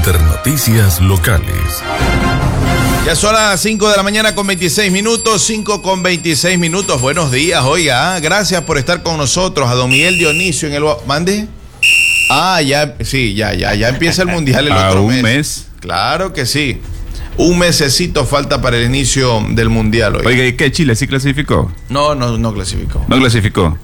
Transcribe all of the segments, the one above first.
Internoticias locales. Ya son las 5 de la mañana con 26 minutos, 5 con 26 minutos. Buenos días, oiga, gracias por estar con nosotros. A don Miguel Dionisio en el... ¿Mande? Ya empieza el Mundial el otro mes. ¿Un mes? Claro que sí. Un mesecito falta para el inicio del Mundial, oiga. Oiga, ¿y qué? ¿Chile sí clasificó? No clasificó. ¿No clasificó?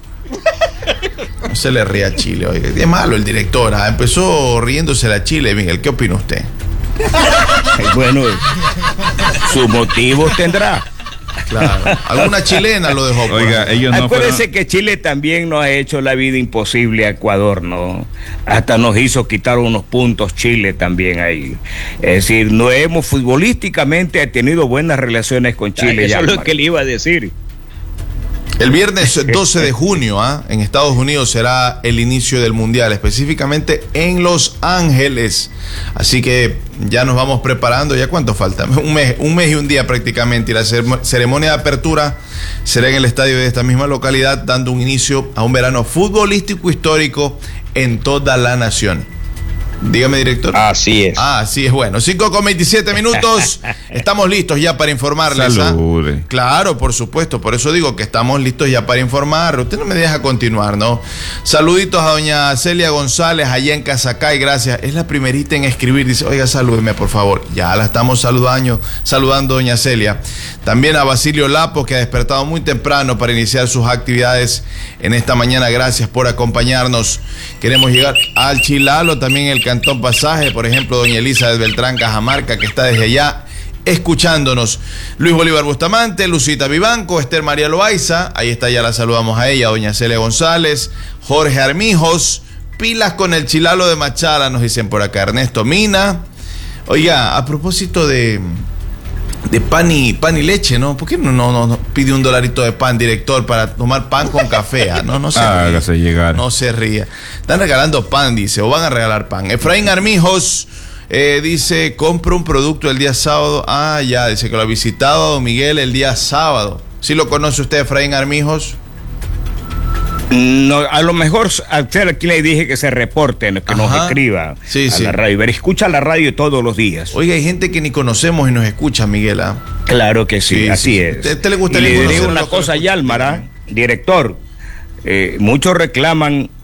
No se le ría a Chile, oiga. Es malo el director, empezó riéndose a Chile, Miguel. ¿Qué opina usted? Bueno, sus motivos tendrá. Claro, alguna chilena lo dejó. Oiga, ellos no Acuérdense que Chile también nos ha hecho la vida imposible a Ecuador, ¿no? Hasta nos hizo quitar unos puntos Chile también ahí. Es decir, no hemos futbolísticamente tenido buenas relaciones con Chile. Eso es lo que le iba a decir. El viernes 12 de junio, en Estados Unidos será el inicio del Mundial, específicamente en Los Ángeles. Así que ya nos vamos preparando. ¿Ya cuánto falta? Un mes y un día prácticamente. Y la ceremonia de apertura será en el estadio de esta misma localidad, dando un inicio a un verano futbolístico histórico en toda la nación. Dígame, director. Así es. Así es, bueno. 5 con 27 minutos. Estamos listos ya para informarles. Salude. Claro, por supuesto. Por eso digo que estamos listos ya para informar. Usted no me deja continuar, ¿no? Saluditos a doña Celia González allá en Casacay. Gracias. Es la primerita en escribir. Dice, oiga, salúdeme, por favor. Ya la estamos saludando, doña Celia. También a Basilio Lapo, que ha despertado muy temprano para iniciar sus actividades en esta mañana. Gracias por acompañarnos. Queremos llegar al Chilalo, también el Cantón Pasaje, por ejemplo, doña Elizabeth Beltrán Cajamarca, que está desde allá escuchándonos. Luis Bolívar Bustamante, Lucita Vivanco, Esther María Loaiza, ahí está, ya la saludamos a ella, doña Celia González, Jorge Armijos, pilas con el Chilalo de Machala, nos dicen por acá, Ernesto Mina. Oiga, a propósito de pan y leche, ¿no? ¿Por qué no pide $1 de pan, director, para tomar pan con café? No se ría. Hágase llegar. No se ría. Están regalando pan, dice, o van a regalar pan. Efraín Armijos dice, compro un producto el día sábado. Dice que lo ha visitado a don Miguel el día sábado. ¿Sí lo conoce usted, Efraín Armijos? No, a lo mejor a usted aquí le dije que se reporte, que nos escriba a la radio. Pero escucha la radio todos los días. Oiga, hay gente que ni conocemos y nos escucha, Miguel. Claro que sí, así es. ¿Te le gustaría le digo una cosa, Yálmara, director. Muchos reclaman